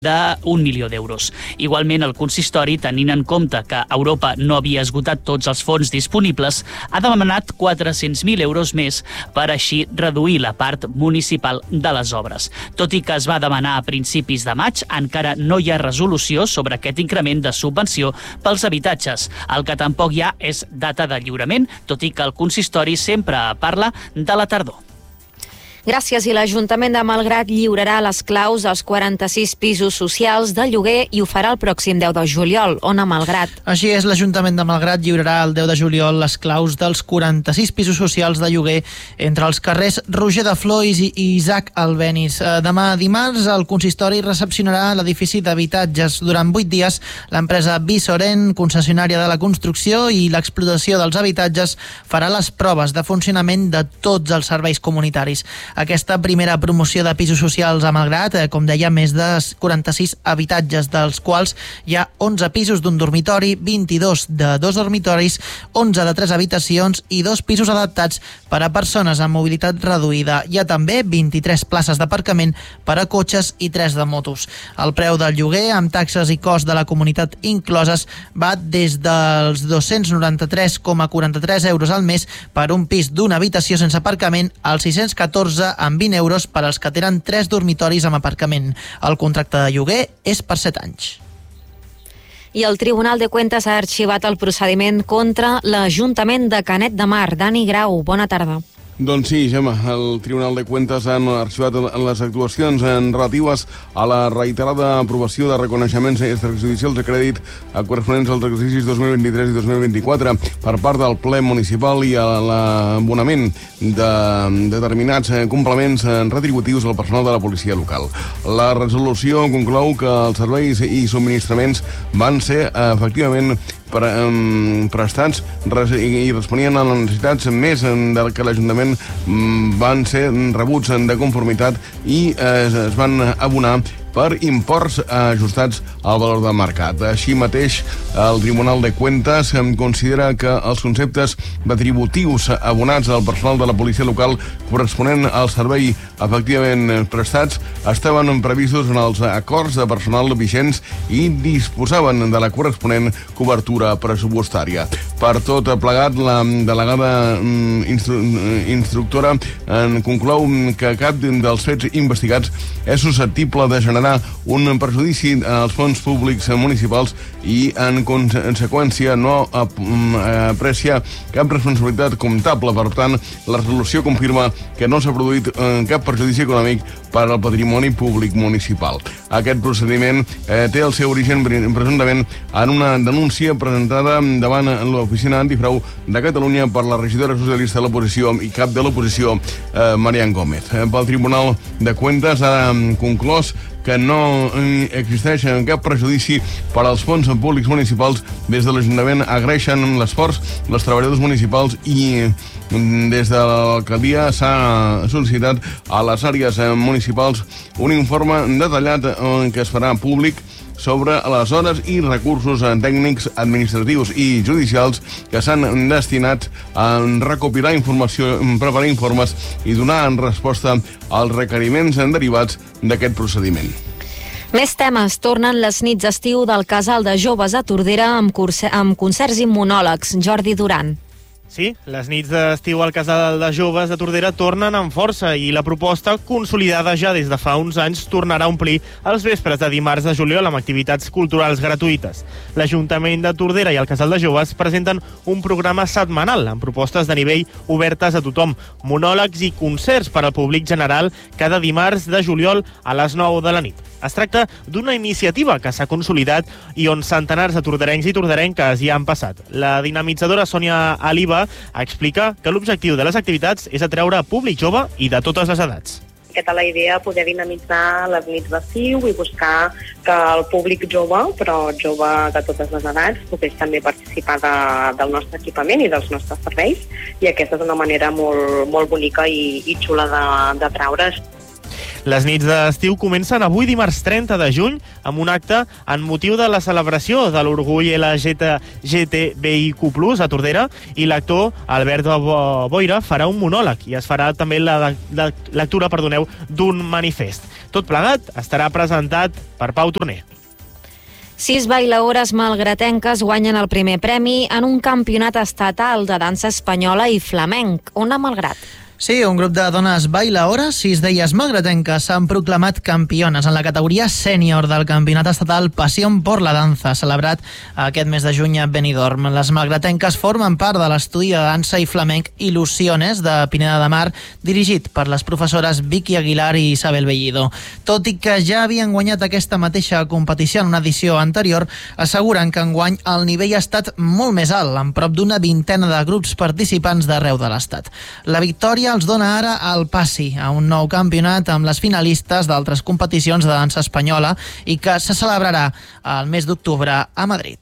d'1 milió d'euros. Igualment, el consistori, tenint en compte que Europa no havia esgotat tots els fons disponibles, ha demanat 400.000 euros més per així reduir la part municipal de les obres. Tot i que es va demanar a principis de maig, encara no hi ha resolució sobre aquest increment de subvenció pels habitatges. El que tampoc hi ha és data de lliurament, tot i que el consistori sempre parla de la tardor. Gràcies. I l'Ajuntament de Malgrat lliurarà les claus als 46 pisos socials de lloguer i ho farà el pròxim 10 de juliol. On a Malgrat? Així és, l'Ajuntament de Malgrat lliurarà el 10 de juliol les claus dels 46 pisos socials de lloguer entre els carrers Roger de Flois i Isaac Albéniz. Demà dimarts el consistori recepcionarà l'edifici d'habitatges. Durant 8 dies, l'empresa Visoren, concessionària de la construcció i l'explotació dels habitatges, farà les proves de funcionament de tots els serveis comunitaris. Aquesta primera promoció de pisos socials a Malgrat, com deia, més de 46 habitatges, dels quals hi ha 11 pisos d'un dormitori, 22 de 2 dormitoris, 11 de 3 habitacions i 2 pisos adaptats per a persones amb mobilitat reduïda. Hi ha també 23 places d'aparcament per a cotxes i 3 de motos. El preu del lloguer, amb taxes i cost de la comunitat incloses, va des dels 293,43 euros al mes per un pis d'una habitació sense aparcament als 614 amb 20 euros per als que tenen 3 dormitoris amb aparcament. El contracte de lloguer és per 7 anys. I el Tribunal de Cuentas ha arxivat el procediment contra l'Ajuntament de Canet de Mar. Dani Grau, bona tarda. Doncs sí, Gemma, el Tribunal de Cuentas han arxivat les actuacions relatives a la reiterada aprovació de reconeixements extrajudicials de crèdit corresponents als exercicis 2023 i 2024 per part del ple municipal i a l'abonament de determinats complements retributius al personal de la policia local. La resolució conclou que els serveis i subministraments van ser efectivament prestats i responien a les necessitats més del que l'Ajuntament van ser rebuts de conformitat i es van abonar per imports ajustats al valor del mercat. Així mateix, el Tribunal de Cuentas considera que els conceptes retributius abonats al personal de la policia local corresponent al servei efectivament prestats estaven previstos en els acords de personal vigents i disposaven de la corresponent cobertura pressupostària. Per tot plegat, la delegada instructora conclou que cap dels fets investigats és susceptible de generar un perjudici als fons públics municipals i, en conseqüència, no aprecia cap responsabilitat comptable. Per tant, la resolució confirma que no s'ha produït cap perjudici econòmic per al patrimoni públic municipal. Aquest procediment té el seu origen presumptament en una denúncia presentada davant l'Oficina Antifrau de Catalunya per la regidora socialista de l'oposició i cap de l'oposició, Marian Gómez. Pel Tribunal de Cuentas ha conclòs que no existeix cap prejudici per als fons públics municipals. Des de l'Ajuntament agraeixen l'esforç dels treballadors municipals i des de l'alcaldia s'ha sol·licitat a les àrees municipals un informe detallat que es farà públic sobre les hores i recursos tècnics, administratius i judicials que s'han destinat a recopilar informació, preparar informes i donar resposta als requeriments derivats d'aquest procediment. Més temes. Tornen les nits d'estiu del Casal de Joves a Tordera amb concerts i monòlegs. Jordi Duran. Sí, les nits d'estiu al Casal de Joves de Tordera tornen amb força i la proposta, consolidada ja des de fa uns anys, tornarà a omplir els vespres de dimarts de juliol amb activitats culturals gratuïtes. L'Ajuntament de Tordera i el Casal de Joves presenten un programa setmanal amb propostes de nivell obertes a tothom, monòlegs i concerts per al públic general cada dimarts de juliol a les 9 de la nit. Es tracta d'una iniciativa que s'ha consolidat i on centenars de torderencs i torderenques hi han passat. La dinamitzadora Sònia Aliva explica que l'objectiu de les activitats és atraure públic jove i de totes les edats. Aquesta la idea de poder dinamitzar les nits d'estiu i buscar que el públic jove, però jove de totes les edats, pogués també participar del nostre equipament i dels nostres serveis, i aquesta és una manera molt bonica i xula d'atraure's. Les nits d'estiu comencen avui dimarts 30 de juny amb un acte en motiu de la celebració de l'orgull LGTBIQ+ a Tordera, i l'actor Albert Boira farà un monòleg i es farà també la lectura d'un manifest. Tot plegat estarà presentat per Pau Torner. 6 bailaores malgratenques guanyen el primer premi en un campionat estatal de dansa espanyola i flamenc. Ona Malgrat. Sí, un grup de dones bailaores, 6 d'elles malgratenques, s'han proclamat campiones en la categoria sènior del campionat estatal Pasión por la Danza, celebrat aquest mes de juny a Benidorm. Les malgratenques formen part de l'estudi de dansa i flamenc Il·lusiones de Pineda de Mar, dirigit per les professores Vicky Aguilar i Isabel Bellido. Tot i que ja havien guanyat aquesta mateixa competició en una edició anterior, asseguren que enguany el nivell ha estat molt més alt, amb prop d'una vintena de grups participants d'arreu de l'Estat. La victòria els dona ara el passi a un nou campionat amb les finalistes d'altres competicions de dansa espanyola i que se celebrarà el mes d'octubre a Madrid.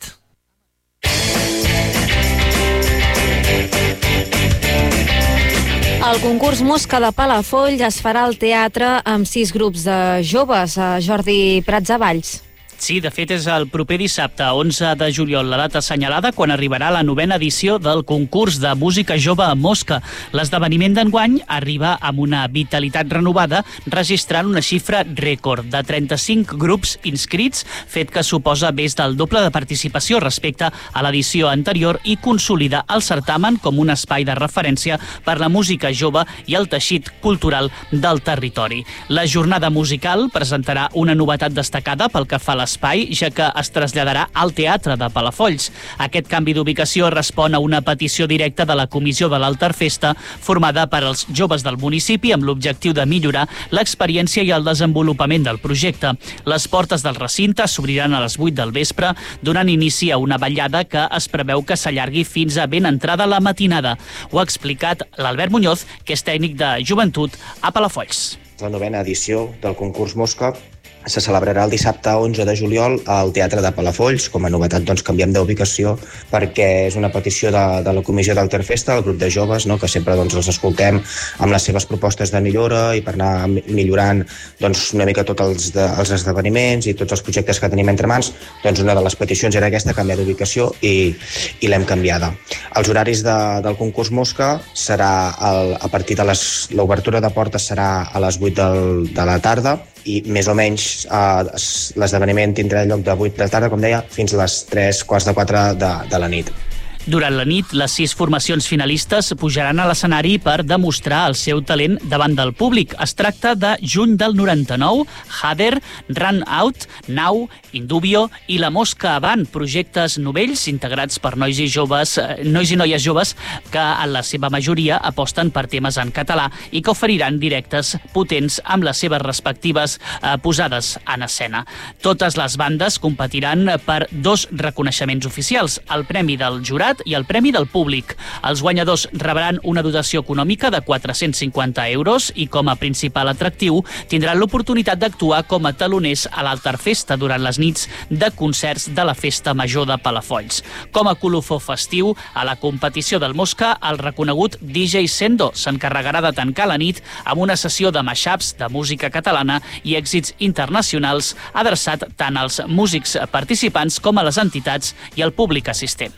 El concurs Mosca de Palafolls es farà al teatre amb 6 grups de joves. Jordi Pratsavalls. Sí, de fet és el proper dissabte, 11 de juliol, la data assenyalada quan arribarà la 9ª edició del concurs de música jove a Mosca. L'esdeveniment d'enguany arriba amb una vitalitat renovada, registrant una xifra rècord de 35 grups inscrits, fet que suposa més del doble de participació respecte a l'edició anterior i consolida el certamen com un espai de referència per la música jove i el teixit cultural del territori. La jornada musical presentarà una novetat destacada pel que fa a l'espai, ja que es traslladarà al Teatre de Palafolls. Aquest canvi d'ubicació respon a una petició directa de la Comissió de l'Altarfesta, formada per als joves del municipi amb l'objectiu de millorar l'experiència i el desenvolupament del projecte. Les portes del recinte s'obriran a les 8 del vespre, donant inici a una ballada que es preveu que s'allargui fins a ben entrada la matinada. Ho ha explicat l'Albert Muñoz, que és tècnic de joventut a Palafolls. La 9ª edició del concurs Mosca se celebrarà el dissabte 11 de juliol al Teatre de Palafolls. Com a novetat, canviem d'ubicació perquè és una petició de la Comissió d'Altarfesta, el grup de joves, que sempre els escoltem amb les seves propostes de millora i per anar millorant una mica tots els esdeveniments i tots els projectes que tenim entre mans. Una de les peticions era aquesta, canviar d'ubicació, i l'hem canviada. Els horaris del concurs Mosca serà a partir de l'obertura de portes serà a les 8 de la tarda, i més o menys l'esdeveniment tindrà lloc de 8 de la tarda, com deia, fins a les 3:45 de la nit. Durant la nit, les 6 formacions finalistes pujaran a l'escenari per demostrar el seu talent davant del públic. Es tracta de Juny del 99, Hader, Run Out, Now, Indubio i La Mosca Avant, projectes novells integrats per nois i noies joves que en la seva majoria aposten per temes en català i que oferiran directes potents amb les seves respectives posades en escena. Totes les bandes competiran per 2 reconeixements oficials, el Premi del Jurat i el Premi del Públic. Els guanyadors rebran una dotació econòmica de 450 euros i, com a principal atractiu, tindran l'oportunitat d'actuar com a taloners a l'Altarfesta durant les nits de concerts de la Festa Major de Palafolls. Com a colofó festiu, a la competició del Mosca, el reconegut DJ Sendo s'encarregarà de tancar la nit amb una sessió de mashups de música catalana i èxits internacionals adreçat tant als músics participants com a les entitats i al públic assistent.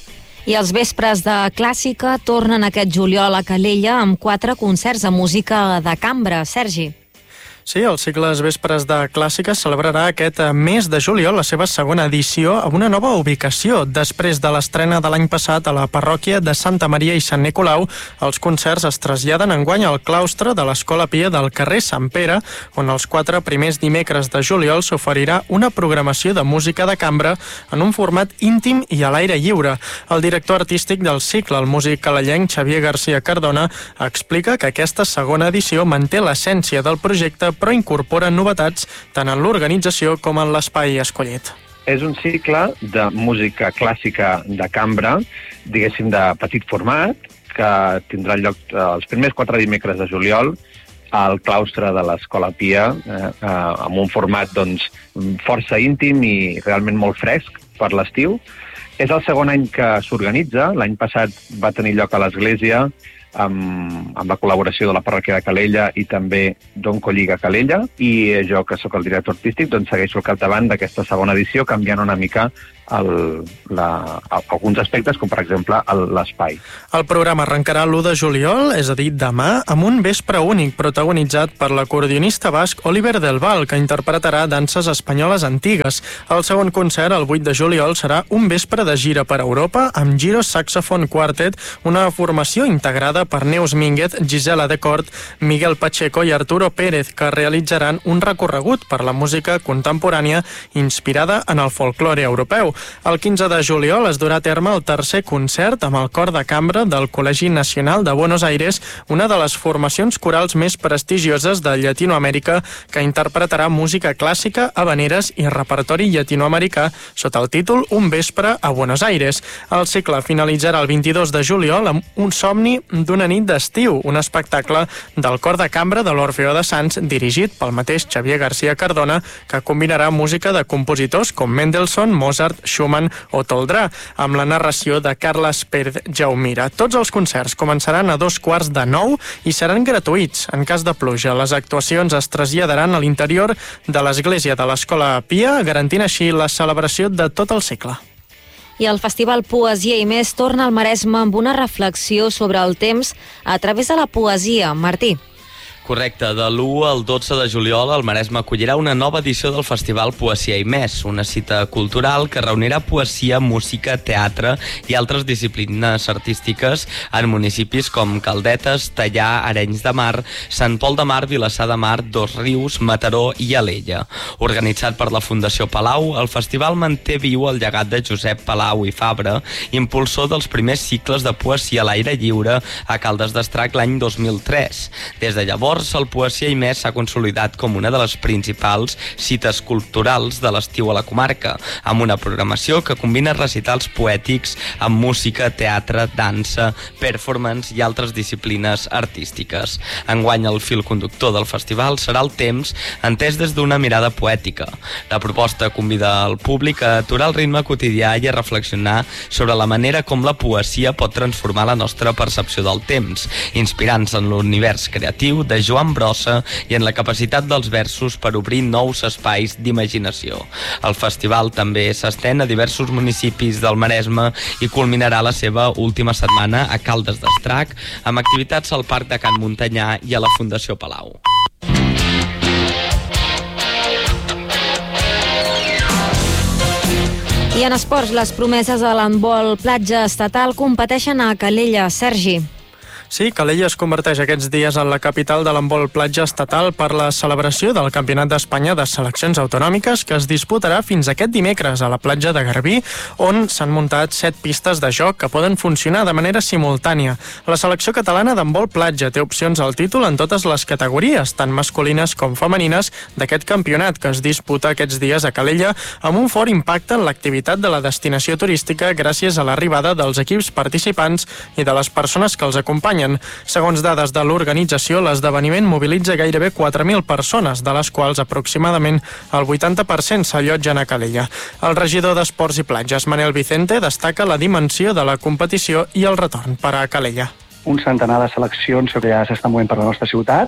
I els vespres de clàssica tornen aquest juliol a Calella amb 4 concerts de música de cambra. Sergi. Sí, el cicle Vespres de Clàssica celebrarà aquest mes de juliol la seva segona edició a una nova ubicació. Després de l'estrena de l'any passat a la parròquia de Santa Maria i Sant Nicolau, els concerts es traslladen enguany al claustre de l'Escola Pia del carrer Sant Pere, on els 4 primers dimecres de juliol s'oferirà una programació de música de cambra en un format íntim i a l'aire lliure. El director artístic del cicle, el músic calellenc Xavier García Cardona, explica que aquesta segona edició manté l'essència del projecte però incorpora novetats tant en l'organització com en l'espai escollit. És un cicle de música clàssica de cambra, diguéssim de petit format, que tindrà lloc els primers 4 dimecres de juliol al claustre de l'Escola Pia, amb un format força íntim i realment molt fresc per l'estiu. És el segon any que s'organitza. L'any passat va tenir lloc a l'església, amb la col·laboració de la parròquia de Calella i també d'Oncolliga Calella, i jo, que sóc el director artístic, doncs segueixo al capdavant d'aquesta segona edició, canviant una mica alguns aspectes, com per exemple l'espai. El programa arrencarà l'1 de juliol, és a dir, demà, amb un vespre únic protagonitzat per l'acordionista basc Oliver Del Val, que interpretarà danses espanyoles antigues. El segon concert, el 8 de juliol, serà un vespre de gira per Europa amb Giro Saxophone Quartet, una formació integrada per Neus Mínguez, Gisela Decort, Miguel Pacheco i Arturo Pérez, que realitzaran un recorregut per la música contemporània inspirada en el folklore europeu. El 15 de juliol es durà a terme el tercer concert amb el cor de cambra del Col·legi Nacional de Buenos Aires, una de les formacions corals més prestigioses de Llatinoamèrica, que interpretarà música clàssica, habaneres i repertori llatinoamericà sota el títol Un vespre a Buenos Aires. El cicle finalitzarà el 22 de juliol amb Un somni d'una nit d'estiu, un espectacle del cor de cambra de l'Orfeó de Sants, dirigit pel mateix Xavier García Cardona, que combinarà música de compositors com Mendelssohn, Mozart, Schumann o Toldrà, amb la narració de Carles Pérez Jaumira. Tots els concerts començaran a 8:45 i seran gratuïts. En cas de pluja, les actuacions es traslladaran a l'interior de l'església de l'Escola Pia, garantint així la celebració de tot el cicle. I el Festival Poesia i Més torna al Maresme amb una reflexió sobre el temps a través de la poesia. Martí. Correcte, de l'1 al 12 de juliol el Maresme acollirà una nova edició del Festival Poesia i Més, una cita cultural que reunirà poesia, música, teatre i altres disciplines artístiques en municipis com Caldetes, Tallà, Arenys de Mar, Sant Pol de Mar, Vilassar de Mar, Dosrius, Mataró i Alella. Organitzat per la Fundació Palau, el festival manté viu el llegat de Josep Palau i Fabra, impulsor dels primers cicles de poesia a l'aire lliure a Caldes d'Estrac l'any 2003. Des de llavors, el Poesia i Més s'ha consolidat com una de les principals cites culturals de l'estiu a la comarca, amb una programació que combina recitals poètics amb música, teatre, dansa, performance i altres disciplines artístiques. Enguany, el fil conductor del festival serà el temps, entès des d'una mirada poètica. La proposta convida el públic a aturar el ritme quotidià i a reflexionar sobre la manera com la poesia pot transformar la nostra percepció del temps, inspirant-se en l'univers creatiu de Joan Brossa i en la capacitat dels versos per obrir nous espais d'imaginació. El festival també s'estén a diversos municipis del Maresme i culminarà la seva última setmana a Caldes d'Estrac amb activitats al Parc de Can Montanyà i a la Fundació Palau. I en esports, les promeses de l'handbol platja estatal competeixen a Calella. Sergi. Sí, Calella es converteix aquests dies en la capital de l'handbol platja estatal per la celebració del Campionat d'Espanya de Seleccions Autonòmiques, que es disputarà fins aquest dimecres a la platja de Garbí, on s'han muntat 7 pistes de joc que poden funcionar de manera simultània. La selecció catalana d'handbol platja té opcions al títol en totes les categories, tant masculines com femenines, d'aquest campionat que es disputa aquests dies a Calella, amb un fort impacte en l'activitat de la destinació turística gràcies a l'arribada dels equips participants i de les persones que els acompanyen. Segons dades de l'organització, l'esdeveniment mobilitza gairebé 4.000 persones, de les quals aproximadament el 80% s'allotgen a Calella. El regidor d'Esports i Platges, Manel Vicente, destaca la dimensió de la competició i el retorn per a Calella. Un centenar de seleccions que ja s'estan movent per la nostra ciutat,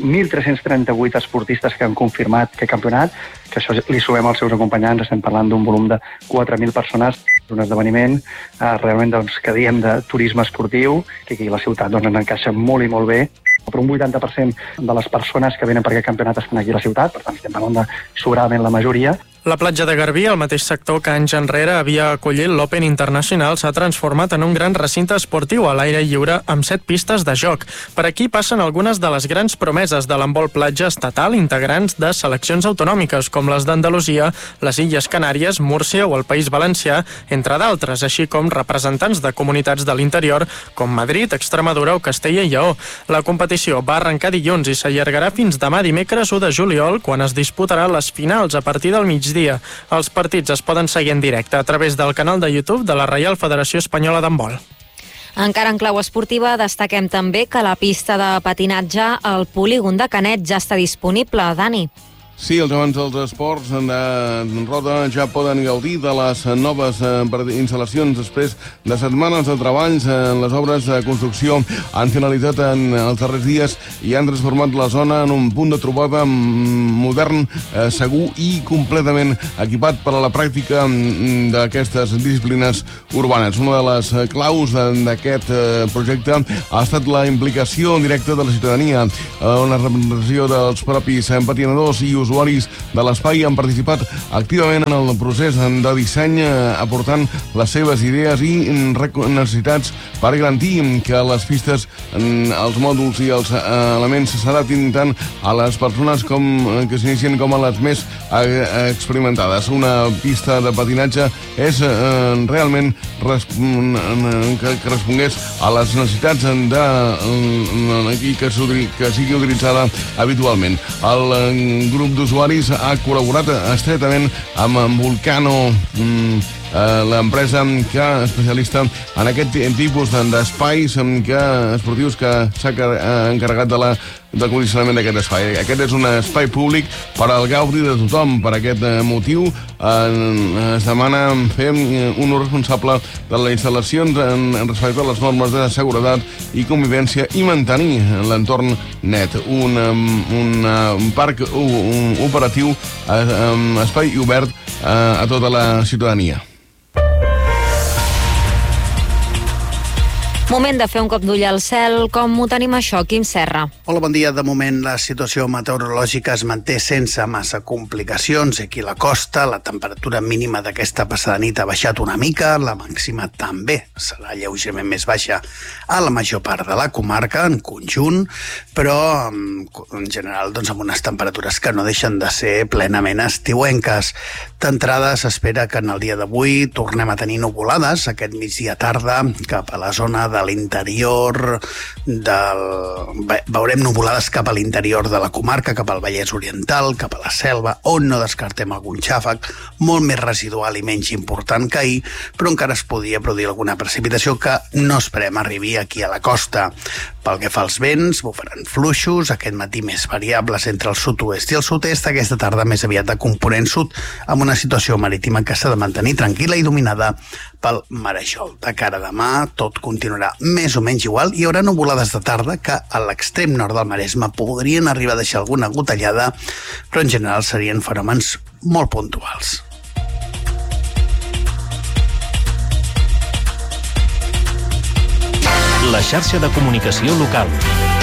1.338 esportistes que han confirmat aquest campionat, que això li sumem als seus acompanyants, estem parlant d'un volum de 4.000 persones, un esdeveniment realment que diem de turisme esportiu, que aquí a la ciutat ens encaixa molt i molt bé. Però un 80% de les persones que venen per aquest campionat estan aquí a la ciutat, per tant estem parlant de sobradament la majoria. La platja de Garbí, el mateix sector que anys enrere havia acollit l'Open Internacional, s'ha transformat en un gran recinte esportiu a l'aire lliure amb 7 pistes de joc. Per aquí passen algunes de les grans promeses de l'handbol platja estatal, integrants de seleccions autonòmiques com les d'Andalusia, les Illes Canàries, Múrcia o el País Valencià, entre d'altres, així com representants de comunitats de l'interior com Madrid, Extremadura o Castella i Lleó. La competició va arrencar dilluns i s'allargarà fins demà dimecres 1 de juliol, quan es disputaran les finals a partir del migdia. Els partits es poden seguir en directe a través del canal de YouTube de la Reial Federació Espanyola d'Handbol. Encara en clau esportiva, destaquem també que la pista de patinatge al polígon de Canet ja està disponible. Dani. Sí, els amants dels esports de roda ja poden gaudir de les noves instal·lacions després de setmanes de treballs. Les obres de construcció han finalitzat en els darrers dies i han transformat la zona en un punt de trobada modern, segur i completament equipat per a la pràctica d'aquestes disciplines urbanes. Una de les claus d'aquest projecte ha estat la implicació directa de la ciutadania, una representació dels propis patinadors i usuaris de l'espai han participat activament en el procés de disseny, aportant les seves idees i necessitats per garantir que les pistes, els mòduls i els elements s'adaptin tant a les persones que s'inicien com a les més experimentades. Una pista de patinatge és realment que respongués a les necessitats que sigui utilitzada habitualment. El grup d'usuaris ha col·laborat estretament amb Volcano, l'empresa especialista en aquest tipus d'espais esportius que s'ha encarregat del condicionament d'aquest espai. Aquest és un espai públic per al gaudi de tothom. Per aquest motiu es demana fer un ús responsable de les instal·lacions en respecte a les normes de seguretat i convivència i mantenir l'entorn net. Un parc operatiu, espai obert a tota la ciutadania. Moment de fer un cop d'ull al cel. Com ho tenim això, Quim Serra? Hola, bon dia. De moment la situació meteorològica es manté sense massa complicacions. Aquí a la costa la temperatura mínima d'aquesta passada nit ha baixat una mica, la màxima també serà lleugerament més baixa a la major part de la comarca, en conjunt, però en general doncs, amb unes temperatures que no deixen de ser plenament estiuenques. D'entrada s'espera que en el dia d'avui tornem a tenir nuvolades aquest migdia tarda cap a la zona de l'interior veurem nuvolades cap a l'interior de la comarca, cap al Vallès Oriental, cap a la Selva, on no descartem algun xàfec molt més residual i menys important que ahir, però encara es podria produir alguna precipitació que no esperem arribi aquí a la costa. Pel que fa als vents, bufaran fluixos, aquest matí més variables entre el sud-oest i el sud-est, aquesta tarda més aviat de component sud, amb una situació marítima que s'ha de mantenir tranquil·la i dominada pel marejol. De cara a demà, tot continuarà més o menys igual. Hi haurà nuvolades de tarda que a l'extrem nord del Maresme podrien arribar a deixar alguna gotellada, però en general serien fenòmens molt puntuals. La xarxa de comunicació local.